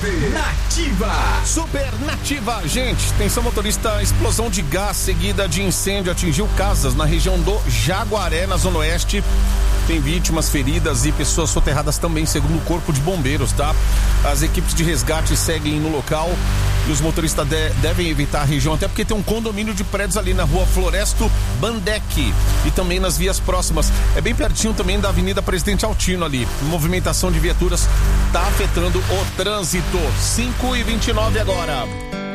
Super Nativa. Super Nativa, gente. Atenção, motorista. Explosão de gás seguida de incêndio atingiu casas na região do Jaguaré, na Zona Oeste. Tem vítimas, feridas e pessoas soterradas também, segundo o Corpo de Bombeiros, tá? As equipes de resgate seguem no local e os motoristas devem evitar a região, até porque tem um condomínio de prédios ali na rua Floresto Bandec e também nas vias próximas. É bem pertinho também da Avenida Presidente Altino ali. Movimentação de viaturas tá afetando o trânsito. 5h29 agora.